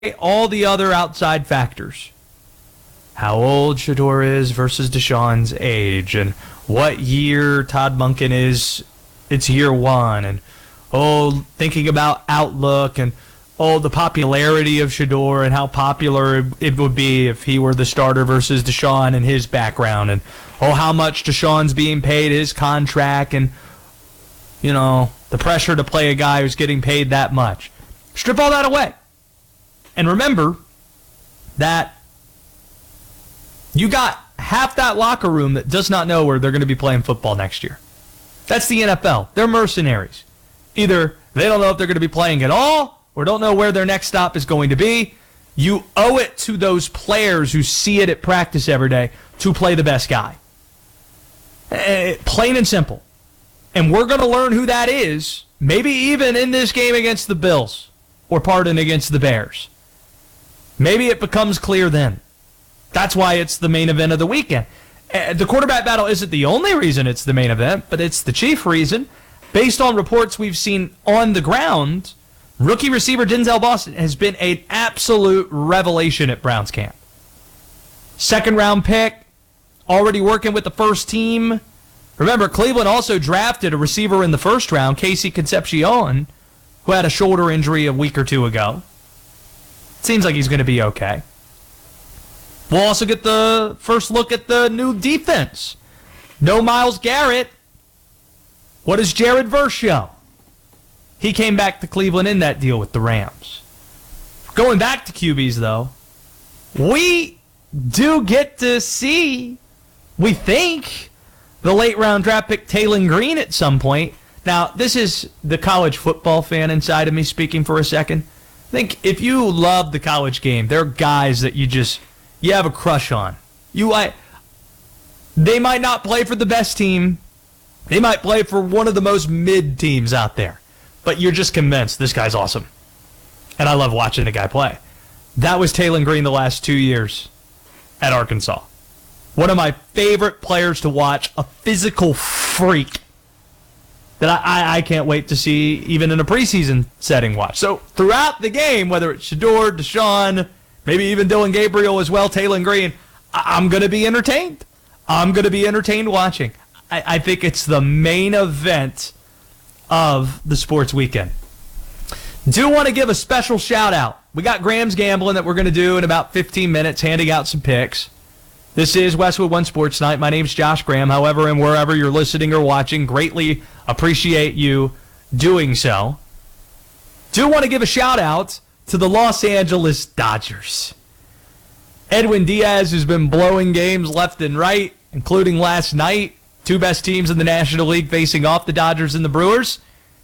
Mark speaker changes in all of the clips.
Speaker 1: all the other outside factors. How old Shedeur is versus Deshaun's age, and what year Todd Monken is. It's year one, and thinking about outlook, and the popularity of Shedeur and how popular it would be if he were the starter versus Deshaun and his background, and how much Deshaun's being paid, his contract, and the pressure to play a guy who's getting paid that much. Strip all that away. And remember that you got half that locker room that does not know where they're going to be playing football next year. That's the NFL. They're mercenaries. Either they don't know if they're going to be playing at all or don't know where their next stop is going to be. You owe it to those players who see it at practice every day to play the best guy. Plain and simple. And we're going to learn who that is, maybe even in this game against the Bills or against the Bears. Maybe it becomes clear then. That's why it's the main event of the weekend. The quarterback battle isn't the only reason it's the main event, but it's the chief reason. Based on reports we've seen on the ground, rookie receiver Denzel Boston has been an absolute revelation at Browns camp. Second-round pick, already working with the first team. Remember, Cleveland also drafted a receiver in the first round, Casey Concepcion, who had a shoulder injury a week or two ago. Seems like he's going to be okay. We'll also get the first look at the new defense. No Myles Garrett. What does Jared Verse show? He came back to Cleveland in that deal with the Rams. Going back to QBs, though, we do get to see, we think, the late-round draft pick Taylon Green at some point. Now, this is the college football fan inside of me speaking for a second. I think if you love the college game, there are guys that you have a crush on. They might not play for the best team. They might play for one of the most mid teams out there. But you're just convinced this guy's awesome. And I love watching the guy play. That was Taylon Green the last 2 years at Arkansas. One of my favorite players to watch, a physical freak that I can't wait to see even in a preseason setting watch. So throughout the game, whether it's Shedeur, Deshaun, maybe even Dylan Gabriel as well, Taylon Green, I'm going to be entertained. I'm going to be entertained watching. I think it's the main event of the sports weekend. Do want to give a special shout out. We got Graham's Gambling that we're going to do in about 15 minutes, handing out some picks. This is Westwood One Sports Night. My name's Josh Graham. However, and wherever you're listening or watching, greatly appreciate you doing so. Do want to give a shout out to the Los Angeles Dodgers. Edwin Diaz has been blowing games left and right, including last night. Two best teams in the National League facing off, the Dodgers and the Brewers.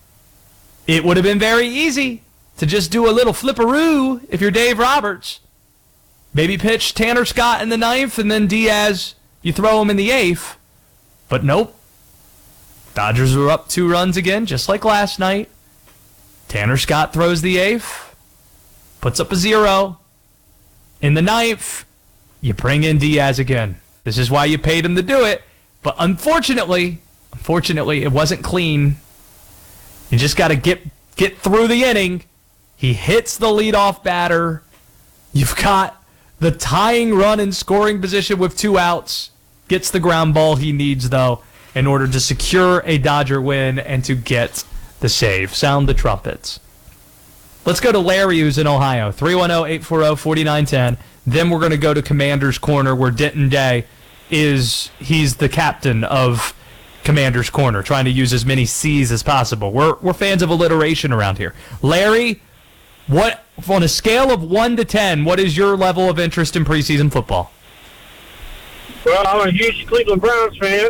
Speaker 1: It would have been very easy to just do a little flipperoo if you're Dave Roberts. Maybe pitch Tanner Scott in the ninth, and then Diaz, you throw him in the eighth. But nope. Dodgers were up 2 runs again, just like last night. Tanner Scott throws the eighth, puts up a 0. In the ninth, you bring in Diaz again. This is why you paid him to do it. But unfortunately, it wasn't clean. You just got to get through the inning. He hits the leadoff batter. You've got the tying run in scoring position with 2 outs. Gets the ground ball he needs, though, in order to secure a Dodger win and to get the save. Sound the trumpets. Let's go to Larry, who's in Ohio. 310-840-4910. Then we're going to go to Commander's Corner, where Denton Day he's the captain of Commander's Corner, trying to use as many C's as possible. We're fans of alliteration around here. Larry, what on a scale of 1 to 10, what is your level of interest in preseason football?
Speaker 2: Well, I'm a huge Cleveland Browns fan.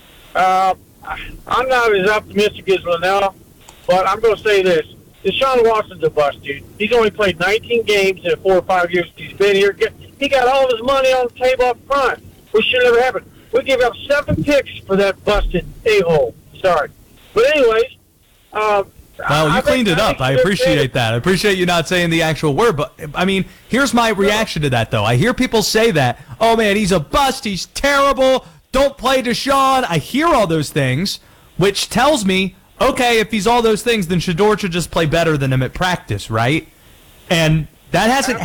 Speaker 2: I'm not as optimistic as Linnell, but I'm going to say this. Deshaun Watson's a bust, dude. He's only played 19 games in the 4 or 5 years he's been here. He got all of his money on the table up front, which should never happen. We gave up 7 picks for that busted a-hole. Sorry. But anyways,
Speaker 1: well, you cleaned it up. I appreciate that. I appreciate you not saying the actual word. But, I mean, here's my reaction to that, though. I hear people say that, oh, man, he's a bust. He's terrible. Don't play Deshaun. I hear all those things, which tells me, okay, if he's all those things, then Shedeur should just play better than him at practice, right? And That hasn't